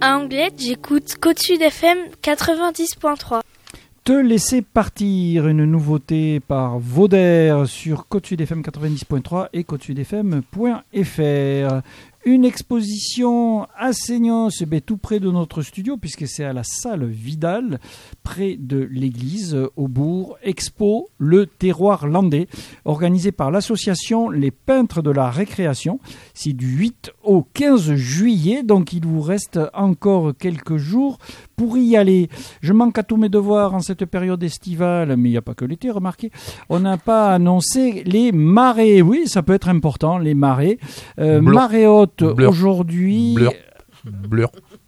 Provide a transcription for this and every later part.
À Anglette, j'écoute Côte Sud FM 90.3. Te laisser partir, une nouveauté par Vauder sur Côte Sud FM 90.3 et côtesudfm.fr. Une exposition à Seignos, tout près de notre studio, puisque c'est à la salle Vidal, près de l'église, au bourg. Expo Le Terroir Landais, organisée par l'association Les Peintres de la Récréation. C'est du 8 au 15 juillet, donc il vous reste encore quelques jours pour y aller. Je manque à tous mes devoirs en cette période estivale, mais il n'y a pas que l'été, remarquez. On n'a pas annoncé les marées. Oui, ça peut être important, les marées. Marée haute aujourd'hui. Blur.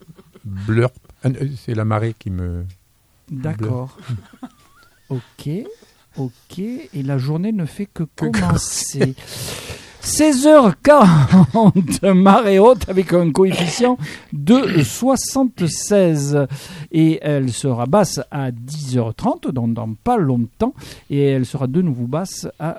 C'est la marée qui me... D'accord. Ok. Et la journée ne fait que commencer. 16h40, marée haute avec un coefficient de 76. Et elle sera basse à 10h30, donc dans pas longtemps. Et elle sera de nouveau basse à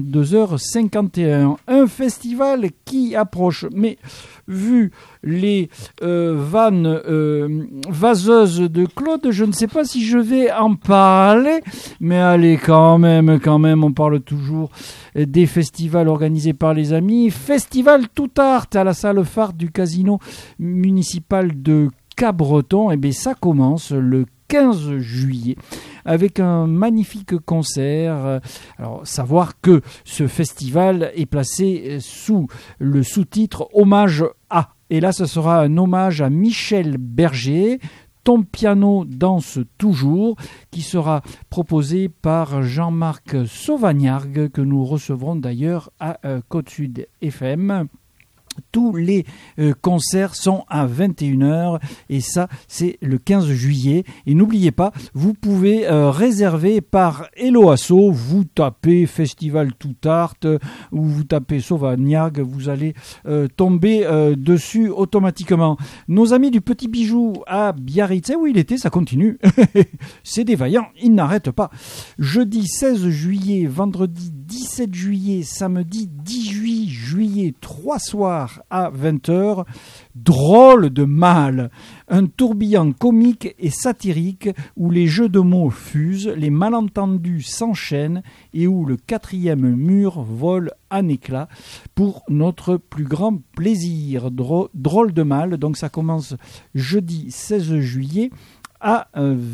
22h51. Un festival qui approche. Mais vu les vannes vaseuses de Claude, je ne sais pas si je vais en parler. Mais allez, quand même, on parle toujours des festivals organisés par les amis. Festival Tout Art à la salle phare du casino municipal de Cabreton. Et bien ça commence le 15 juillet avec un magnifique concert. Alors, savoir que ce festival est placé sous le sous-titre Hommage à. Et là, ce sera un hommage à Michel Berger. Ton piano danse toujours, qui sera proposé par Jean-Marc Sauvagnargues, que nous recevrons d'ailleurs à Côte Sud FM. Tous les concerts sont à 21h et ça c'est le 15 juillet. Et n'oubliez pas, vous pouvez réserver par Hello Asso. Vous tapez Festival Tout Art ou vous tapez Sauvagnargues, vous allez tomber dessus automatiquement. Nos amis du Petit Bijou à Biarritz, où il était, ça continue. C'est des vaillants, ils n'arrêtent pas. Jeudi 16 juillet, vendredi 17 juillet, samedi 18 juillet, 3 soirs à 20h, Drôle de mal, un tourbillon comique et satirique où les jeux de mots fusent, les malentendus s'enchaînent et où le quatrième mur vole en éclats pour notre plus grand plaisir. Drôle de mal, donc ça commence jeudi 16 juillet à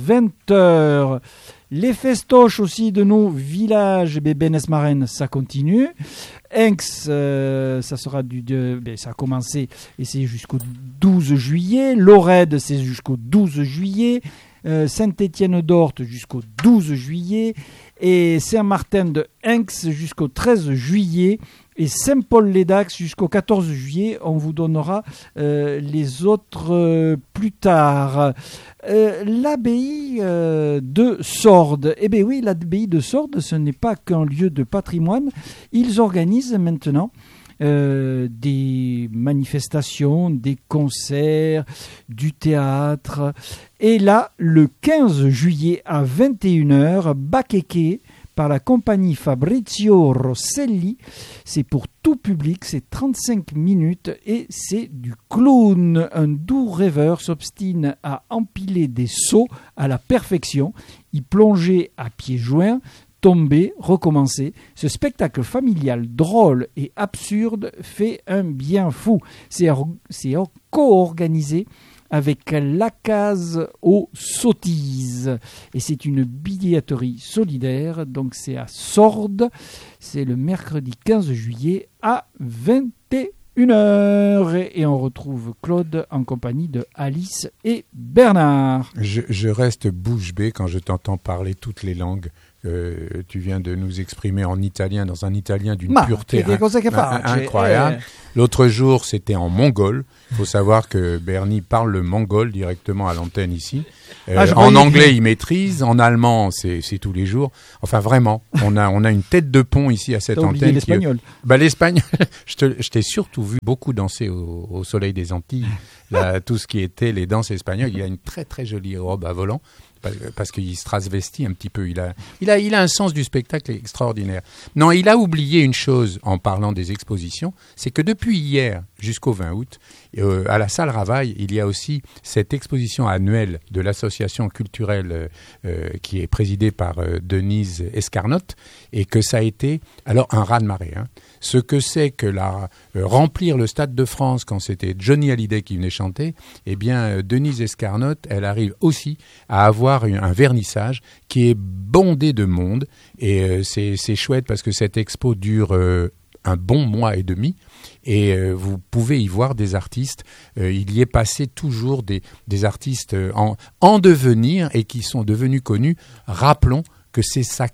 20h. Les festoches aussi de nos villages, Benesmaren, ça continue. Enx, ça sera ça a commencé et c'est jusqu'au 12 juillet. Lorède, c'est jusqu'au 12 juillet. Saint-Étienne-d'Orthe jusqu'au 12 juillet. Et Saint-Martin de Enx jusqu'au 13 juillet. Et Saint-Paul-les-Dax jusqu'au 14 juillet. On vous donnera les autres plus tard. L'abbaye de Sordes. Eh bien oui, l'abbaye de Sordes, ce n'est pas qu'un lieu de patrimoine. Ils organisent maintenant des manifestations, des concerts, du théâtre. Et là, le 15 juillet à 21h, Baqueque, par la compagnie Fabrizio Rosselli. C'est pour tout public, c'est 35 minutes et c'est du clown. Un doux rêveur s'obstine à empiler des sauts à la perfection, y plonger à pieds joints, tomber, recommencer. Ce spectacle familial drôle et absurde fait un bien fou. C'est co-organisé avec la case aux sottises. Et c'est une billetterie solidaire, donc c'est à Sordes. C'est le mercredi 15 juillet à 21h. Et on retrouve Claude en compagnie de Alice et Bernard. Je reste bouche bée quand je t'entends parler toutes les langues. Tu viens de nous exprimer en italien, dans un italien d'une pureté incroyable. L'autre jour, c'était en mongol. Il faut savoir que Bernie parle le mongol directement à l'antenne ici. En anglais, il maîtrise. En allemand, c'est tous les jours. Enfin, vraiment, on a une tête de pont ici à cette antenne. Oublié l'espagnol. L'espagnol, je t'ai surtout vu beaucoup danser au Soleil des Antilles. Là, tout ce qui était les danses espagnoles. Il a une très, très jolie robe à volant. parce qu'il se transvestit un petit peu. Il a un sens du spectacle extraordinaire. Non, il a oublié une chose en parlant des expositions, c'est que depuis hier jusqu'au 20 août, à la salle Ravaille, il y a aussi cette exposition annuelle de l'association culturelle qui est présidée par Denise Escarnotte, et que ça a été alors un raz-de-marée. Ce que c'est que remplir le Stade de France quand c'était Johnny Hallyday qui venait chanter, eh bien Denise Escarnotte, elle arrive aussi à avoir un vernissage qui est bondé de monde, et c'est chouette parce que cette expo dure un bon mois et demi, et vous pouvez y voir des artistes. Il y est passé toujours des artistes en devenir et qui sont devenus connus. Rappelons que c'est sa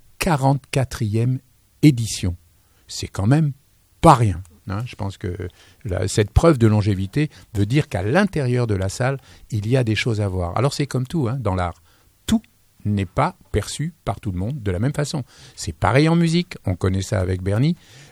44e édition. C'est quand même pas rien. Je pense que cette preuve de longévité veut dire qu'à l'intérieur de la salle, il y a des choses à voir. Alors c'est comme tout dans l'art. Tout n'est pas perçu par tout le monde de la même façon. C'est pareil en musique, on connaît ça avec Bernie.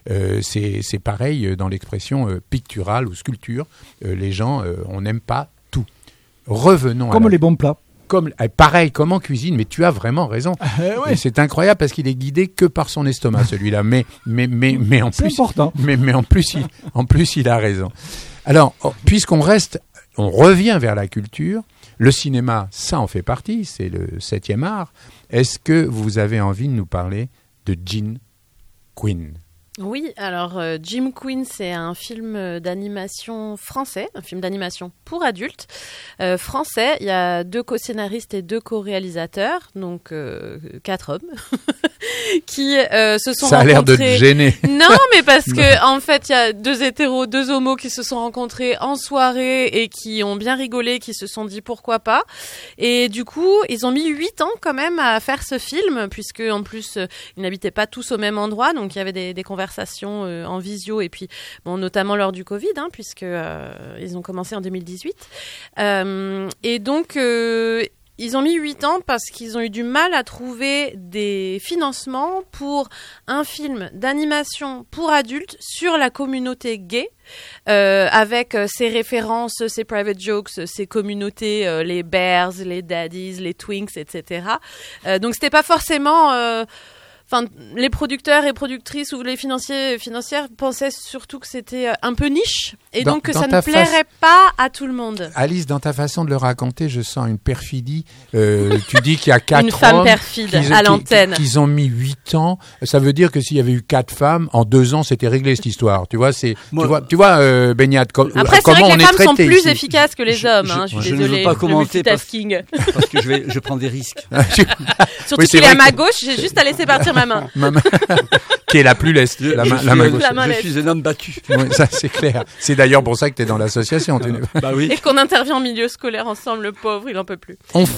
C'est pareil dans l'expression picturale ou sculpture. Les gens, on n'aime pas tout. Revenons comme les bons plats. Pareil, comme en cuisine, mais tu as vraiment raison. Ouais. C'est incroyable parce qu'il est guidé que par son estomac, celui-là. Mais en plus, c'est important. Mais en plus, il a raison. Alors, puisqu'on revient vers la culture, le cinéma, ça en fait partie, c'est le 7e art. Est-ce que vous avez envie de nous parler de Jim Quinn ? Oui, alors Jim Quinn, c'est un film d'animation français, un film d'animation pour adultes français. Il y a 2 co-scénaristes et 2 co-réalisateurs, donc 4 hommes, qui se sont rencontrés. Ça a l'air de te gêner. Non, mais parce que en fait, il y a 2 hétéros, 2 homos qui se sont rencontrés en soirée et qui ont bien rigolé, qui se sont dit pourquoi pas. Et du coup, ils ont mis 8 ans quand même à faire ce film, puisque en plus, ils n'habitaient pas tous au même endroit, donc il y avait des conversations en visio, et puis notamment lors du Covid, puisque ils ont commencé en 2018. Et donc ils ont mis 8 ans parce qu'ils ont eu du mal à trouver des financements pour un film d'animation pour adultes sur la communauté gay, avec ses références, ses private jokes, ses communautés, les bears, les daddies, les twinks, etc. Donc c'était pas forcément... les producteurs et productrices ou les financières pensaient surtout que c'était un peu niche, et donc que ça ne plairait pas à tout le monde. Alice, dans ta façon de le raconter, je sens une perfidie. Tu dis qu'il y a 4 hommes... Une femme perfide à l'antenne. Qu'ils ont mis 8 ans. Ça veut dire que s'il y avait eu 4 femmes, en 2 ans, c'était réglé cette histoire. Tu vois, Beignade, après, c'est vrai que les femmes sont plus efficaces que les hommes. Je suis désolée. Je ne veux pas commenter parce que je prends des risques. Surtout qu'il est à ma gauche, j'ai juste à laisser partir ma main. Qui est la plus leste. La main gauche. Je suis un homme battu. Oui, ça c'est clair. C'est d'ailleurs pour ça que tu es dans l'association. Bah oui. Et qu'on intervient en milieu scolaire ensemble, le pauvre, il en peut plus. On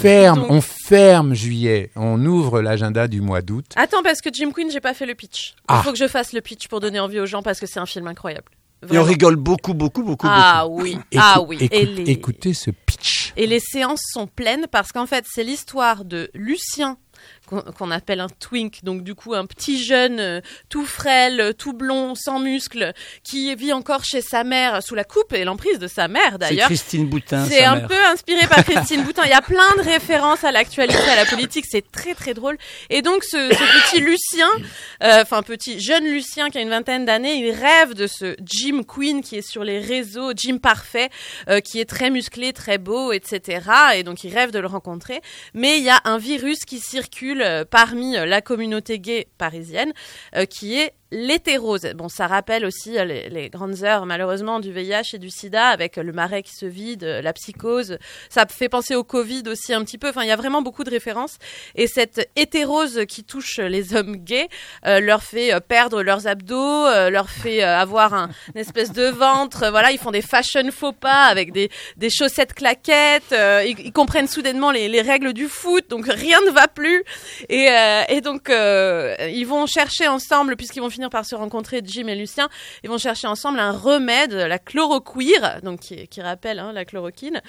ferme juillet. On ouvre l'agenda du mois d'août. Attends, parce que Jim Quinn, j'ai pas fait le pitch. Il faut que je fasse le pitch pour donner envie aux gens, parce que c'est un film incroyable. Vraiment. Et on rigole beaucoup. Oui. Écoutez ce pitch. Et les séances sont pleines parce qu'en fait, c'est l'histoire de Lucien, qu'on appelle un twink, donc du coup un petit jeune tout frêle, tout blond, sans muscles, qui vit encore chez sa mère sous la coupe et l'emprise de sa mère d'ailleurs. C'est Christine Boutin. C'est un peu inspiré par Christine Boutin. Il y a plein de références à l'actualité, à la politique. C'est très très drôle. Et donc ce petit Lucien, petit jeune Lucien qui a une 20aine d'années, il rêve de ce Jim Quinn qui est sur les réseaux, Jim parfait, qui est très musclé, très beau, etc. Et donc il rêve de le rencontrer. Mais il y a un virus qui circule parmi la communauté gay parisienne, qui est l'hétérose. Bon, ça rappelle aussi les grandes heures, malheureusement, du VIH et du sida, avec le marais qui se vide, la psychose. Ça fait penser au Covid aussi un petit peu. Enfin, il y a vraiment beaucoup de références. Et cette hétérose qui touche les hommes gays leur fait perdre leurs abdos, leur fait avoir une espèce de ventre. Voilà, ils font des fashion faux pas avec des chaussettes claquettes. Ils comprennent soudainement les règles du foot, donc rien ne va plus. Et donc, ils vont chercher ensemble, puisqu'ils vont finir par se rencontrer, Jim et Lucien. Ils vont chercher ensemble un remède, la chloroquire, donc qui rappelle la chloroquine,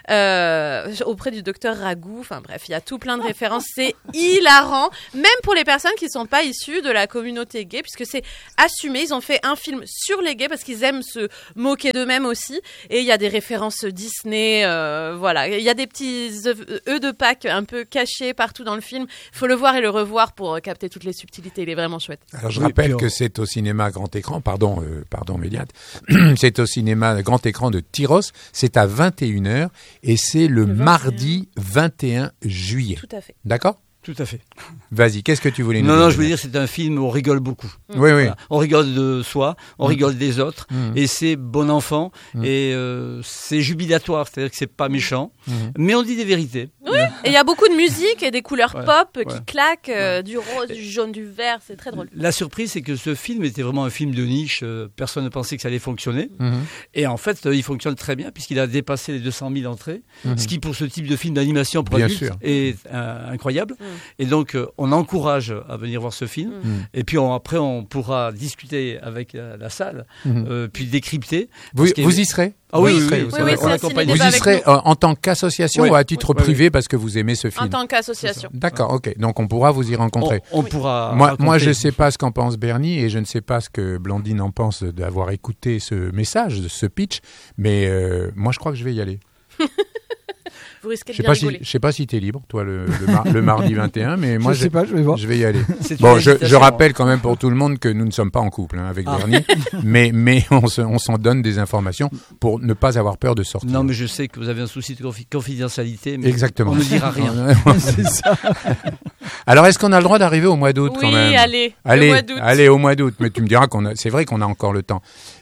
auprès du docteur Ragout. Enfin bref, il y a tout plein de références. C'est hilarant, même pour les personnes qui ne sont pas issues de la communauté gay, puisque c'est assumé. Ils ont fait un film sur les gays parce qu'ils aiment se moquer d'eux-mêmes aussi. Et il y a des références Disney, voilà. Il y a des petits œufs de Pâques un peu cachés partout dans le film. Il faut le voir et le revoir pour capter toutes les subtilités. Il est vraiment chouette. Alors je rappelle que c'est au cinéma grand écran, pardon Méliade, c'est au cinéma grand écran de Tyros, c'est à 21h et c'est le mardi 21 juillet. Tout à fait. D'accord ? Tout à fait. Vas-y, qu'est-ce que tu voulais nous dire ? Non, je veux dire, c'est un film où on rigole beaucoup. Oui. Voilà. On rigole de soi, on rigole des autres, et c'est bon enfant, et c'est jubilatoire, c'est-à-dire que c'est pas méchant, mais on dit des vérités. Oui, et il y a beaucoup de musique et des couleurs pop qui claquent, du rose, du jaune, du vert, c'est très drôle. La surprise, c'est que ce film était vraiment un film de niche, personne ne pensait que ça allait fonctionner, et en fait, il fonctionne très bien, puisqu'il a dépassé les 200 000 entrées, ce qui, pour ce type de film d'animation pour adultes, est incroyable. Et donc, on encourage à venir voir ce film. Et puis, après, on pourra discuter avec la salle, puis décrypter. Vous y serez ? Ah oui, on accompagne. Vous y serez en tant qu'association ou à titre privé parce que vous aimez ce film ? En tant qu'association. D'accord, ok. Donc, on pourra vous y rencontrer. On pourra. Moi, je ne sais pas ce qu'en pense Bernie et je ne sais pas ce que Blandine en pense d'avoir écouté ce message, ce pitch. Mais moi, je crois que je vais y aller. Vous risquez de bien rigoler. Je sais pas si tu es libre, toi, le mardi 21, mais moi, je sais pas, je vais voir. Je vais y aller. Bon, je rappelle quand même pour tout le monde que nous ne sommes pas en couple avec Bernie, mais on s'en donne des informations pour ne pas avoir peur de sortir. Non, mais je sais que vous avez un souci de confidentialité, mais exactement. On ne dira rien. C'est ça. Alors, est-ce qu'on a le droit d'arriver au mois d'août quand même ? Oui, allez, au mois d'août. Mais tu me diras c'est vrai qu'on a encore le temps.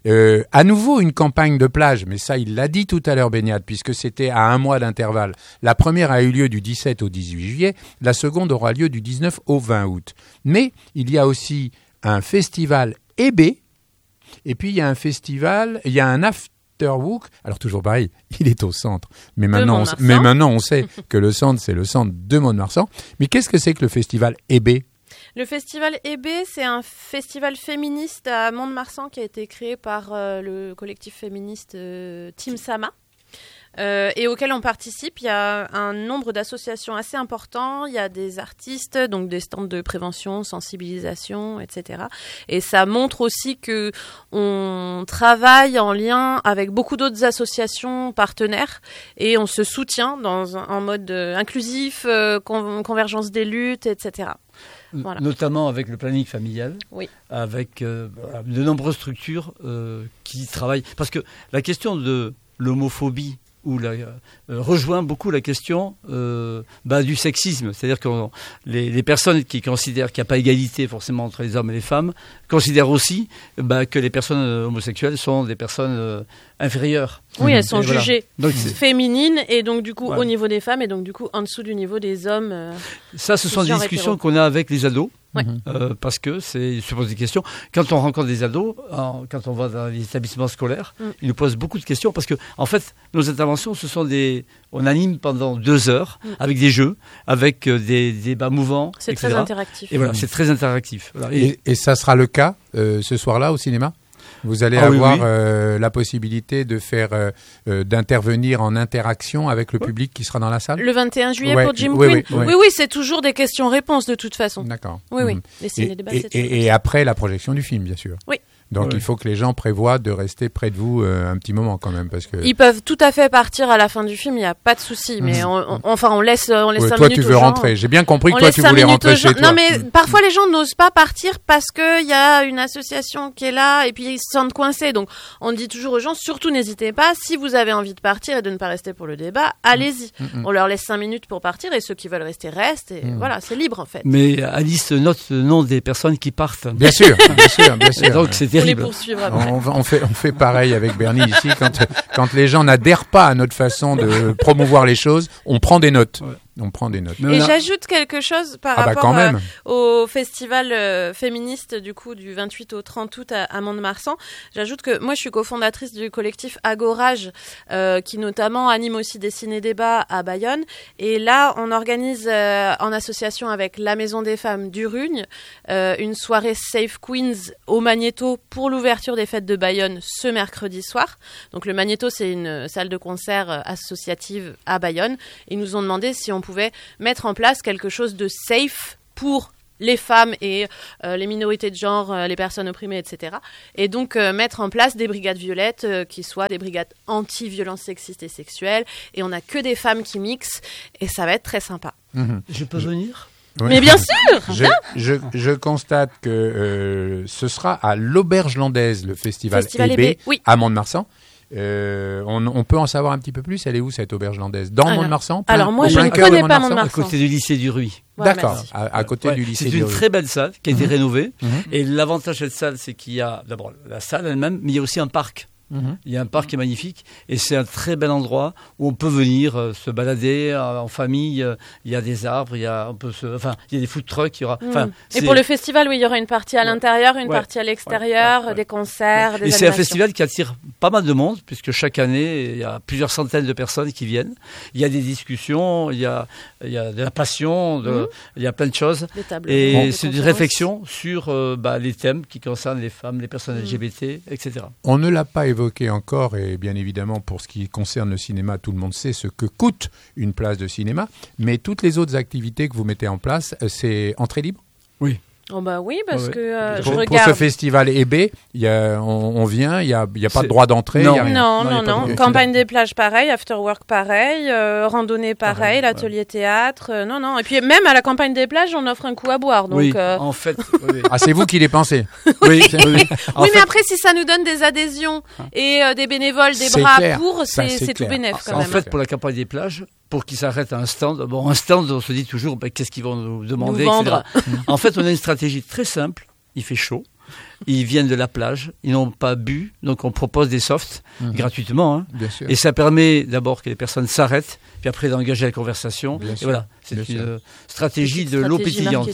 À nouveau, une campagne de plage, mais ça, il l'a dit tout à l'heure, Baignade, puisque c'était à un mois d'intervalle. La première a eu lieu du 17 au 18 juillet, la seconde aura lieu du 19 au 20 août. Mais il y a aussi un festival EB, et puis il y a un afterwork. Alors toujours pareil, il est au centre. Mais maintenant on sait que le centre, c'est le centre de Mont-de-Marsan. Mais qu'est-ce que c'est que le festival EB ? Le festival EB, c'est un festival féministe à Mont-de-Marsan qui a été créé par le collectif féministe Team Sama. Et auquel on participe. Il y a un nombre d'associations assez important. Il y a des artistes, donc des stands de prévention, sensibilisation, etc. Et ça montre aussi que on travaille en lien avec beaucoup d'autres associations partenaires et on se soutient en mode inclusif, convergence des luttes, etc. Voilà. Notamment avec le planning familial, avec de nombreuses structures qui travaillent. Parce que la question de l'homophobie rejoint beaucoup la question du sexisme. C'est-à-dire que les personnes qui considèrent qu'il n'y a pas égalité forcément entre les hommes et les femmes considèrent aussi que les personnes homosexuelles sont des personnes inférieures. Oui, elles sont jugées féminines et donc du coup au niveau des femmes et donc du coup en dessous du niveau des hommes. Ça, ce sont des discussions qu'on a avec les ados. Parce que se pose des questions. Quand on rencontre des ados, quand on va dans les établissements scolaires, ils nous posent beaucoup de questions parce que, en fait, nos interventions, on anime pendant 2 heures avec des jeux, avec des débats mouvants. C'est etc. très interactif. Et voilà, c'est très interactif. Voilà. Et ça sera le cas ce soir-là au cinéma ? Vous allez avoir la possibilité de d'intervenir en interaction avec le public qui sera dans la salle ? Le 21 juillet pour Jim Quinn ? Oui, c'est toujours des questions-réponses de toute façon. D'accord. Oui. Les ciné-débats, et après la projection du film, bien sûr. Oui. Donc il faut que les gens prévoient de rester près de vous un petit moment quand même parce que ils peuvent tout à fait partir à la fin du film, il n'y a pas de souci, mais on laisse 5 minutes. Toi tu veux rentrer. J'ai bien compris que toi tu voulais rentrer chez toi. Non mais parfois les gens n'osent pas partir parce que il y a une association qui est là et puis ils se sentent coincés. Donc on dit toujours aux gens surtout n'hésitez pas, si vous avez envie de partir et de ne pas rester pour le débat, allez-y. On leur laisse 5 minutes pour partir et ceux qui veulent rester restent et voilà, c'est libre en fait. Mais Alice note le nom des personnes qui partent. Bien sûr. Et donc c'est terrible. Les poursuivre après. On fait pareil avec Bernie ici. Quand les gens n'adhèrent pas à notre façon de promouvoir les choses, on prend des notes. On prend des notes. Et j'ajoute quelque chose par rapport au festival féministe du coup du 28 au 30 août à Mont-de-Marsan. J'ajoute que moi je suis cofondatrice du collectif Agorage qui notamment anime aussi des ciné-débats à Bayonne. Et là on organise en association avec la Maison des Femmes du Rugne une soirée Safe Queens au Magnéto pour l'ouverture des fêtes de Bayonne ce mercredi soir. Donc le Magnéto c'est une salle de concert associative à Bayonne. Ils nous ont demandé si on pouvait mettre en place quelque chose de safe pour les femmes et les minorités de genre, les personnes opprimées, etc. Et donc mettre en place des brigades violettes qui soient des brigades anti-violences sexistes et sexuelles. Et on n'a que des femmes qui mixent et ça va être très sympa. Je peux venir ? Oui. Mais bien sûr. Je constate que ce sera à l'Auberge Landaise, le festival EB, à Mont-de-Marsan. On peut en savoir un petit peu plus. Elle est où cette auberge landaise? Dans Mont-de-Marsan? Alors moi je ne connais pas Mont-de-Marsan. À côté du lycée du Ruy. D'accord, à côté du lycée du Ruy. C'est une très belle salle qui a été rénovée. Et l'avantage de cette salle, c'est qu'il y a d'abord la salle elle-même, mais il y a aussi un parc. Il y a un parc qui est magnifique et c'est un très bel endroit où on peut venir se balader en famille. Il y a des arbres, il y a des food trucks. Il y aura. Et pour le festival, il y aura une partie à l'intérieur, une partie à l'extérieur, des concerts, des animations. C'est un festival qui attire pas mal de monde puisque chaque année il y a plusieurs centaines de personnes qui viennent. Il y a des discussions, il y a de la passion, il y a plein de choses. Et c'est une réflexion sur les thèmes qui concernent les femmes, les personnes LGBT, etc. On ne l'a pas évoqué encore, et bien évidemment pour ce qui concerne le cinéma, tout le monde sait ce que coûte une place de cinéma, mais toutes les autres activités que vous mettez en place, c'est entrée libre? Oui. Oh bah oui, parce que je regarde... regarde... Pour ce festival EB, on vient, il n'y a pas de droit d'entrée? Non. Campagne des plages, pareil. After work, pareil. Randonnée, pareil. L'atelier théâtre, non. Et puis même à la campagne des plages, on offre un coup à boire. Donc, oui, en fait... Oui. Ah, c'est vous qui les pensez? Oui. Mais après, si ça nous donne des adhésions et des bénévoles, des bras clair. C'est tout bénef quand même. En fait, pour la campagne des plages... pour qu'ils s'arrêtent à un stand. Bon, un stand, on se dit toujours, qu'est-ce qu'ils vont nous demander, vendre. etc. En fait, on a une stratégie très simple. Il fait chaud. Ils viennent de la plage. Ils n'ont pas bu. Donc, on propose des softs gratuitement. Bien sûr. Et ça permet d'abord que les personnes s'arrêtent, puis après d'engager la conversation. Bien et sûr. Voilà. C'est une stratégie de l'eau pétillante.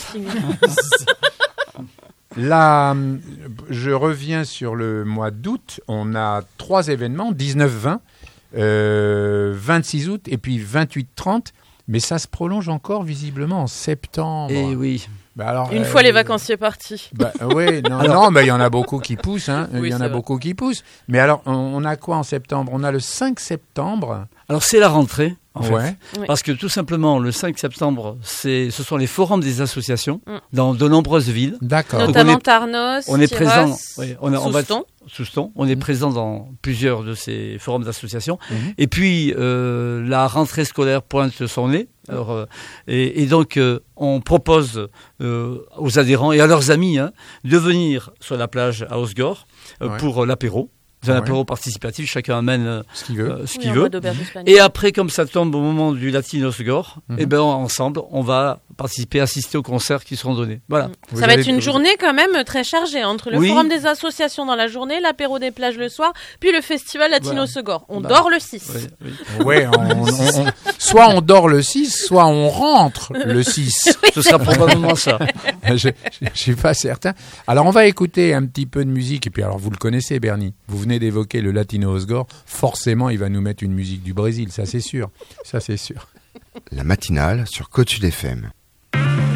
Là, je reviens sur le mois d'août. On a 3 événements, 19-20. 26 août et puis 28-30, mais ça se prolonge encore visiblement en septembre. Et oui. Alors, une fois les vacanciers partis. Oui, mais il y en a beaucoup qui poussent. Il y en a beaucoup qui poussent. Mais alors, on a quoi en septembre? On a le 5 septembre. Alors, c'est la rentrée, en fait. Oui. Parce que tout simplement, le 5 septembre, ce sont les forums des associations dans de nombreuses villes. D'accord. Notamment Tarnos, on est présent. Souston. On est présent dans plusieurs de ces forums d'associations. Et puis, la rentrée scolaire pointe son nez. Alors, et donc, on propose aux adhérents et à leurs amis de venir sur la plage à Osgore pour l'apéro. C'est un apéro participatif, chacun amène ce qu'il veut. Et après, comme ça tombe au moment du Latino Osgore, ensemble, on va assister aux concerts qui seront donnés. Voilà. Ça va être une journée quand même très chargée entre le forum des associations dans la journée, l'apéro des plages le soir, puis le festival Latino Osgore. On dort le 6. Oui, soit on dort le 6, soit on rentre le 6. Ce sera probablement ça. Je suis pas certain. Alors, on va écouter un petit peu de musique. Et puis, alors, vous le connaissez, Bernie. Vous venez d'évoquer le Latino Osgore. Forcément, il va nous mettre une musique du Brésil. Ça, c'est sûr. La matinale sur Côte Sud FM.